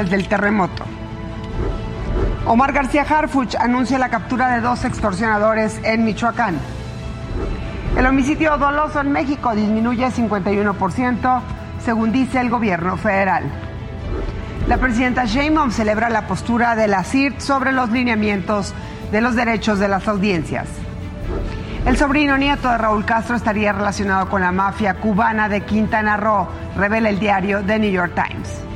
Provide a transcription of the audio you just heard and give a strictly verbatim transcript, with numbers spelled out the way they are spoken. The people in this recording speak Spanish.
desde el terremoto. Omar García Harfuch anuncia la captura de dos extorsionadores en Michoacán. El homicidio doloso en México disminuye cincuenta y uno por ciento, según dice el gobierno federal. La presidenta Sheinbaum celebra la postura de la C I R T sobre los lineamientos de los derechos de las audiencias. El sobrino nieto de Raúl Castro estaría relacionado con la mafia cubana de Quintana Roo, revela el diario The New York Times.